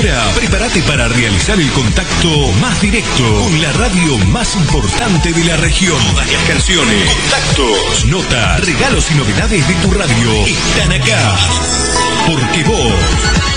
Ahora, prepárate para realizar el contacto más directo con la radio más importante de la región. Todas las canciones, contactos, notas, regalos y novedades de tu radio están acá. Porque vos